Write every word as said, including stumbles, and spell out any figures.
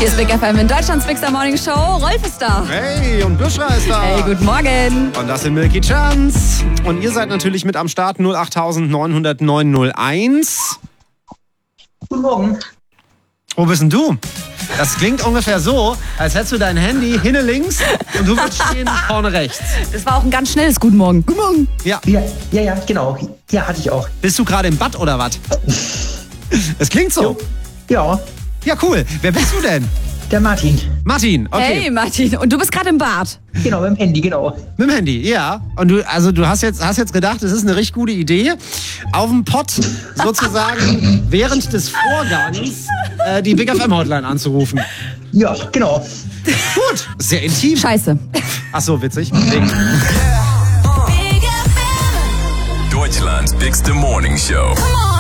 Hier ist Big F M in Deutschlands Big Star Morning Show. Rolf ist da. Hey, und Büschra ist da. Hey, guten Morgen. Und das sind Milky Chance. Und ihr seid natürlich mit am Start null acht neun null null neun null eins. Guten Morgen. Wo bist denn du? Das klingt ungefähr so, als hättest du dein Handy hinne links und du würdest stehen vorne rechts. Das war auch ein ganz schnelles Guten Morgen. Guten Morgen. Ja. Ja, ja, ja, genau. Ja, hatte ich auch. Bist du gerade im Bad oder was? Es klingt so. Ja, Ja, cool. Wer bist du denn? der Martin. Martin, okay. Hey, Martin. Und du bist gerade im Bad. Genau, mit dem Handy, genau. Mit dem Handy, ja. Und du, also du hast jetzt, hast jetzt gedacht, es ist eine richtig gute Idee, auf dem Pott sozusagen während des Vorgangs äh, die Big F M Hotline anzurufen. Ja, genau. Gut, sehr intim. Scheiße. Ach so, witzig. Wegen. Deutschland's Big Star Morning Show.